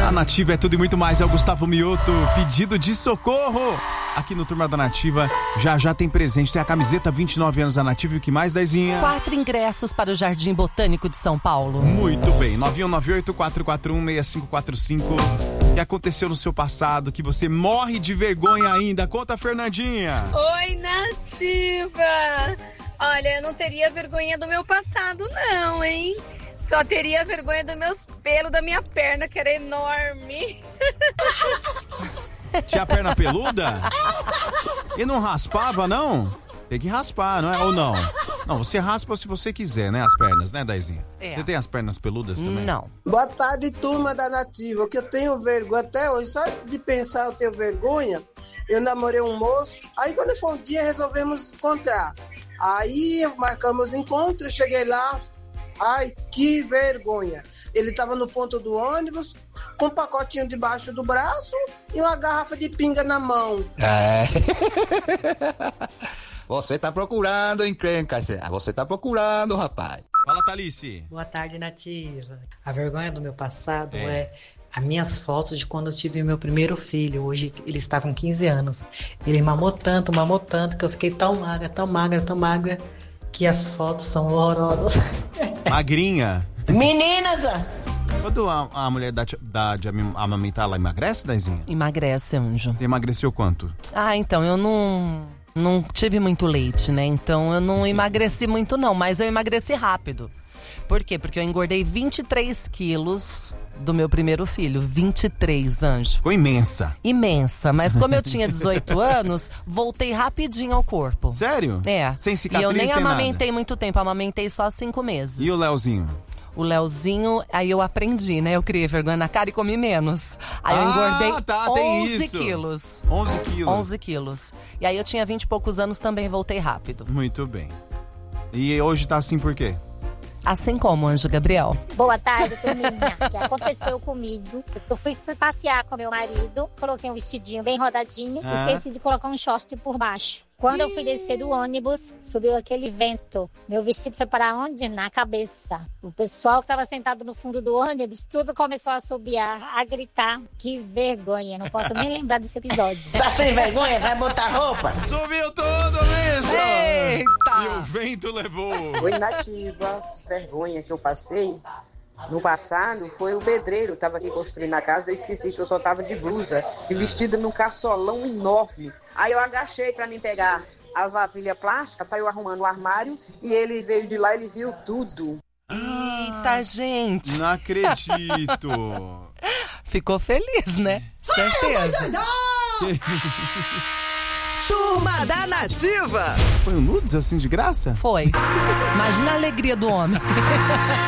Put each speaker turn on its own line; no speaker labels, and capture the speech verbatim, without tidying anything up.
Na Nativa é tudo e muito mais. É o Gustavo Mioto, pedido de socorro. Aqui no Turma da Nativa, já já tem presente. Tem a camiseta vinte e nove anos da Nativa e o que mais, Daizinha?
Quatro ingressos para o Jardim Botânico de São Paulo.
Muito bem. nove um nove oito, quatro quatro um, seis cinco quatro cinco. O que aconteceu no seu passado que você morre de vergonha ainda? Conta, Fernandinha.
Oi, Nativa. Olha, eu não teria vergonha do meu passado, não, hein? Só teria vergonha dos meus pelos da minha perna, que era enorme.
Tinha a perna peluda? E não raspava, não? Tem que raspar, não é? Ou não? Não, você raspa se você quiser, né? As pernas, né, Daizinha?
É.
Você tem as pernas peludas também?
Não.
Boa tarde, turma da Nativa. O que eu tenho vergonha até hoje, só de pensar eu tenho vergonha. Eu namorei um moço, aí quando foi um dia resolvemos encontrar. Aí marcamos encontro, eu cheguei lá. Ai, que vergonha. Ele estava no ponto do ônibus, com um pacotinho debaixo do braço e uma garrafa de pinga na mão.
É. Você tá procurando encrenca, você tá procurando, rapaz.
Fala, Talice.
Boa tarde, Nativa. A vergonha do meu passado é,
É.
as minhas fotos de quando eu tive meu primeiro filho. Hoje ele está com quinze anos. Ele mamou tanto, mamou tanto, que eu fiquei tão magra, tão magra, tão magra, que as fotos são horrorosas.
Magrinha.
Meninas!
Quando a, a mulher dá, dá de amamentar, ela emagrece, Daizinha?
Emagrece, anjo.
Você emagreceu quanto?
Ah, então, eu não, não tive muito leite, né? Então eu não emagreci muito, não. Mas eu emagreci rápido. Por quê? Porque eu engordei vinte e três quilos do meu primeiro filho. vinte e três, anjo.
Ficou imensa.
Imensa. Mas como eu tinha dezoito anos, voltei rapidinho ao corpo.
Sério?
É.
Sem cicatriz,
E eu nem
sem
amamentei
nada.
muito tempo. Amamentei só cinco meses.
E o Leozinho?
O Leozinho, aí eu aprendi, né? Eu criei vergonha na cara e comi menos. Aí eu
Ah,
engordei
tá, tem
onze
isso.
quilos.
onze quilos.
onze quilos. E aí eu tinha vinte e poucos anos também, voltei rápido.
Muito bem. E hoje tá assim por quê?
Assim como, Anjo Gabriel.
Boa tarde, turminha. O que aconteceu comigo? Eu fui passear com meu marido, coloquei um vestidinho bem rodadinho,
Ah.
esqueci de colocar um short por baixo. Quando eu fui descer do ônibus, subiu aquele vento. Meu vestido foi para onde? Na cabeça. O pessoal que estava sentado no fundo do ônibus, tudo começou a assobiar, a gritar. Que vergonha, não posso nem lembrar desse episódio.
Tá sem vergonha? Vai botar roupa?
Subiu tudo, bicho!
Eita!
E o vento levou.
Oi, Nativa. Vergonha que eu passei no passado foi o pedreiro. Tava aqui construindo a casa, eu esqueci que eu só tava de blusa e vestida num caçolão enorme. Aí eu agachei pra mim pegar as vasilhas plásticas, tá eu arrumando o armário e ele veio de lá e ele viu tudo.
Eita, gente.
Não acredito.
Ficou feliz, né? Certeza.
Turma da Nativa.
Foi um nudes assim de graça?
Foi. Imagina a alegria do homem.